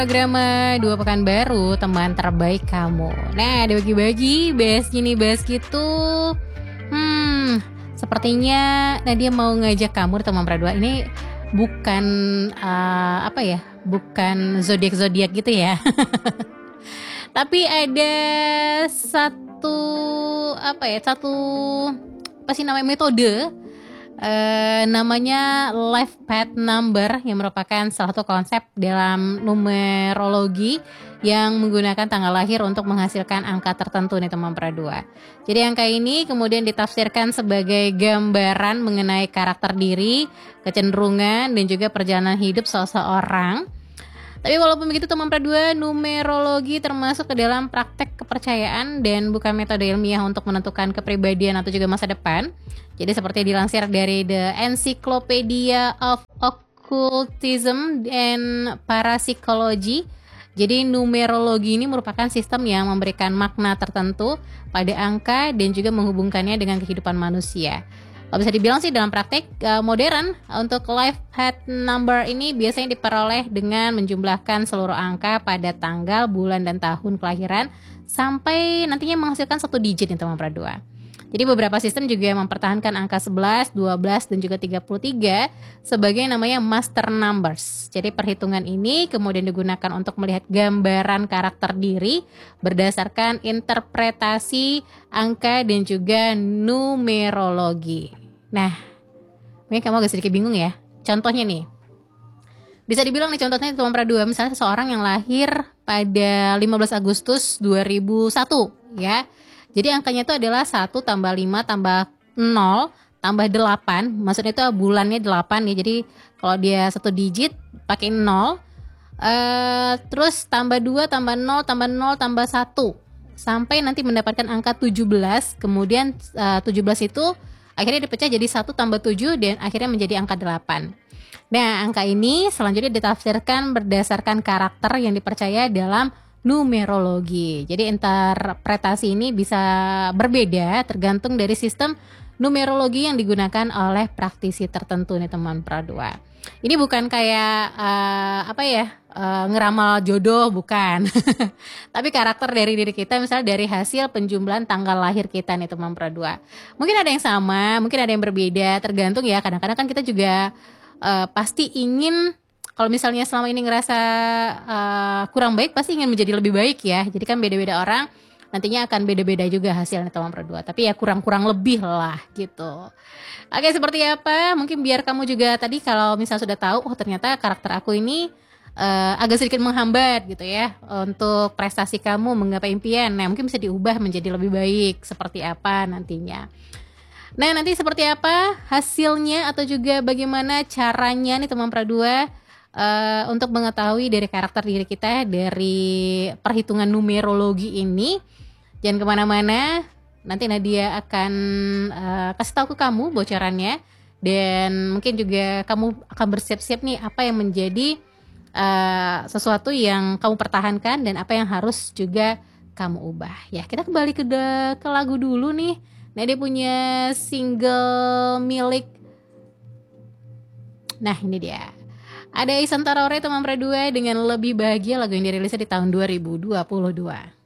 Programa 2 Pekan Baru, teman terbaik kamu. Nah, ada bagi-bagi, bahas gini, bahas gitu. Sepertinya Nadia mau ngajak kamu teman perdua. Ini bukan bukan zodiak-zodiak gitu ya. Tapi ada satu metode, namanya life path number, yang merupakan salah satu konsep dalam numerologi yang menggunakan tanggal lahir untuk menghasilkan angka tertentu nih teman perdua. Jadi angka ini kemudian ditafsirkan sebagai gambaran mengenai karakter diri, kecenderungan dan juga perjalanan hidup seseorang. Tapi walaupun begitu teman perdua, numerologi termasuk ke dalam praktek kepercayaan dan bukan metode ilmiah untuk menentukan kepribadian atau juga masa depan. Jadi seperti dilansir dari The Encyclopedia of Occultism and Parapsychology, jadi numerologi ini merupakan sistem yang memberikan makna tertentu pada angka dan juga menghubungkannya dengan kehidupan manusia. Kalau bisa dibilang sih dalam praktek modern, untuk life path number ini biasanya diperoleh dengan menjumlahkan seluruh angka pada tanggal, bulan, dan tahun kelahiran sampai nantinya menghasilkan satu digit nih teman perdua. Jadi beberapa sistem juga mempertahankan angka 11, 12, dan juga 33 sebagai namanya master numbers. Jadi perhitungan ini kemudian digunakan untuk melihat gambaran karakter diri berdasarkan interpretasi angka dan juga numerologi. Nah, mungkin kamu agak sedikit bingung ya. Contohnya nih, bisa dibilang nih contohnya teman perdua, misalnya seseorang yang lahir pada 15 Agustus 2001 ya. Jadi angkanya itu adalah 1 tambah 5 tambah 0 tambah 8. Maksudnya itu bulannya 8 ya. Jadi kalau dia satu digit pakai 0, terus tambah 2 tambah 0 tambah 0 tambah 1 sampai nanti mendapatkan angka 17. Kemudian 17 itu akhirnya dipecah jadi 1 tambah 7 dan akhirnya menjadi angka 8. Nah, angka ini selanjutnya ditafsirkan berdasarkan karakter yang dipercaya dalam numerologi. Jadi interpretasi ini bisa berbeda tergantung dari sistem numerologi yang digunakan oleh praktisi tertentu nih teman perdua. Ini bukan kayak ngeramal jodoh, bukan. Tapi karakter dari diri kita, misalnya dari hasil penjumlahan tanggal lahir kita nih teman perdua. Mungkin ada yang sama, mungkin ada yang berbeda, tergantung ya. Kadang-kadang kan kita juga pasti ingin, kalau misalnya selama ini ngerasa kurang baik, pasti ingin menjadi lebih baik ya. Jadi kan beda-beda orang, nantinya akan beda-beda juga hasilnya teman perdua. Tapi ya kurang-kurang lebih lah gitu. Oke, seperti apa? Mungkin biar kamu juga tadi kalau misalnya sudah tahu, oh ternyata karakter aku ini agak sedikit menghambat gitu ya untuk prestasi kamu menggapai impian. Nah, mungkin bisa diubah menjadi lebih baik seperti apa nantinya. Nah, nanti seperti apa hasilnya atau juga bagaimana caranya nih teman perdua untuk mengetahui dari karakter diri kita dari perhitungan numerologi ini. Jangan kemana-mana, nanti Nadia akan kasih tahu ke kamu bocorannya. Dan mungkin juga kamu akan bersiap-siap nih apa yang menjadi sesuatu yang kamu pertahankan dan apa yang harus juga kamu ubah. Ya, kita kembali ke lagu dulu nih. Nadia punya single milik, nah ini dia, ada Isan Tarore teman perdua dengan Lebih Bahagia, lagu yang dirilisnya di tahun 2022.